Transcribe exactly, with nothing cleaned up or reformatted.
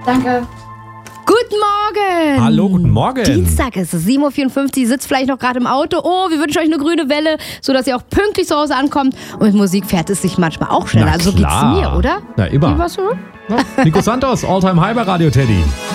Danke. Guten Morgen! Hallo, guten Morgen. Dienstag ist es, sieben Uhr vierundfünfzig, sitzt vielleicht noch gerade im Auto. Oh, wir wünschen euch eine grüne Welle, sodass ihr auch pünktlich zu Hause ankommt. Und mit Musik fährt es sich manchmal auch schneller. Na Also so geht's klar. mir, oder? Na, immer. Wie war's so? Ja, Nico Santos, Alltime High bei Radio Teddy.